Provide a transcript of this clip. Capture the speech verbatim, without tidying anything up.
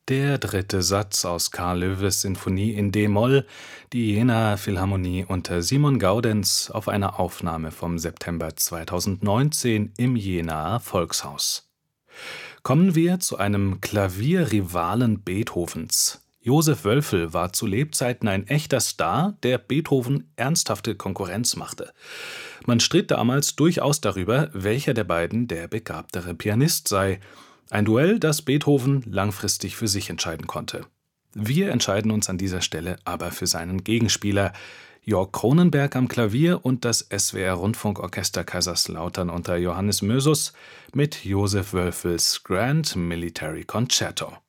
Der dritte Satz aus Carl Loewes Sinfonie in d-Moll, die Jenaer Philharmonie unter Simon Gaudenz auf einer Aufnahme vom September zweitausendneunzehn im Jenaer Volkshaus. Kommen wir zu einem Klavierrivalen Beethovens. Josef Wölfel war zu Lebzeiten ein echter Star, der Beethoven ernsthafte Konkurrenz machte. Man stritt damals durchaus darüber, welcher der beiden der begabtere Pianist sei. Ein Duell, das Beethoven langfristig für sich entscheiden konnte. Wir entscheiden uns an dieser Stelle aber für seinen Gegenspieler. Jörg Cronenberg am Klavier und das S W R-Rundfunkorchester Kaiserslautern unter Johannes Mösus mit Josef Wölfels Grand Military Concerto.